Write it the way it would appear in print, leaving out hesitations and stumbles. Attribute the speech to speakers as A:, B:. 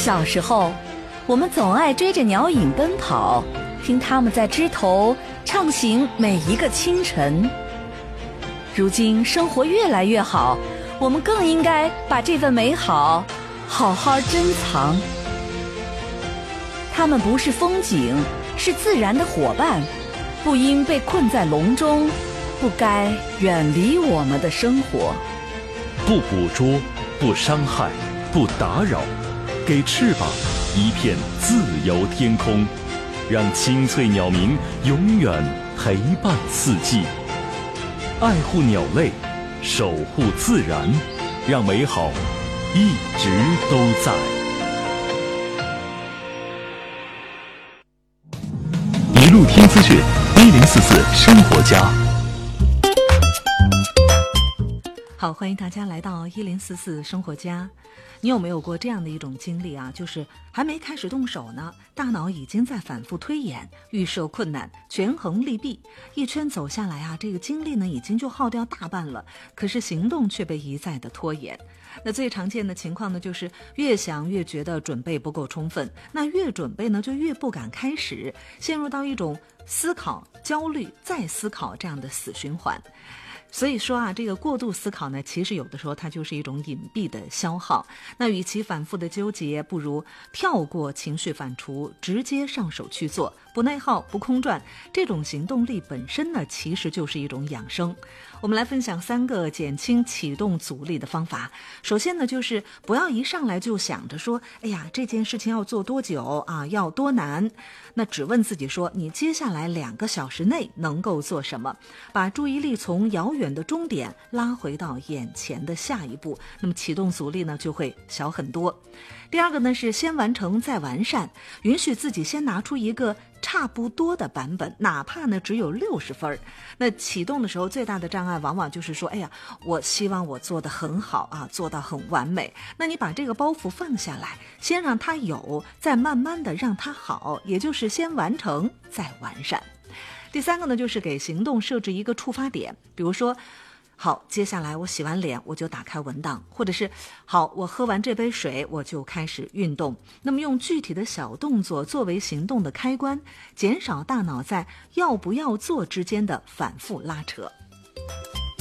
A: 小时候，我们总爱追着鸟影奔跑，听它们在枝头畅行每一个清晨。如今生活越来越好，我们更应该把这份美好好好珍藏。它们不是风景，是自然的伙伴，不应被困在笼中，不该远离我们的生活。
B: 不捕捉，不伤害，不打扰，给翅膀一片自由天空，让清脆鸟鸣永远陪伴四季。爱护鸟类，守护自然，让美好一直都在。一路听资讯，1044生活家。
C: 好，欢迎大家来到1044生活家。你有没有过这样的一种经历啊？就是还没开始动手呢，大脑已经在反复推演，预设困难，权衡利弊，一圈走下来啊，这个精力呢已经就耗掉大半了，可是行动却被一再的拖延。那最常见的情况呢，就是越想越觉得准备不够充分，那越准备呢就越不敢开始，陷入到一种思考、焦虑、再思考这样的死循环。所以说啊，这个过度思考呢，其实有的时候它就是一种隐蔽的消耗。那与其反复的纠结，不如跳过情绪反刍，直接上手去做，不内耗，不空转。这种行动力本身呢，其实就是一种养生。我们来分享3个减轻启动阻力的方法。首先呢，就是不要一上来就想着说，哎呀，这件事情要做多久啊，要多难。那只问自己说，你接下来2个小时内能够做什么？把注意力从遥远的终点拉回到眼前的下一步，那么启动阻力呢就会小很多。第2个呢是先完成再完善，允许自己先拿出一个差不多的版本，哪怕呢只有60分。那启动的时候最大的障碍往往就是说，哎呀，我希望我做得很好啊，做到很完美。那你把这个包袱放下来，先让它有，再慢慢的让它好，也就是先完成再完善。第3个呢就是给行动设置一个触发点，比如说好，接下来我洗完脸我就打开文档，或者是好，我喝完这杯水我就开始运动。那么用具体的小动作作为行动的开关，减少大脑在要不要做之间的反复拉扯。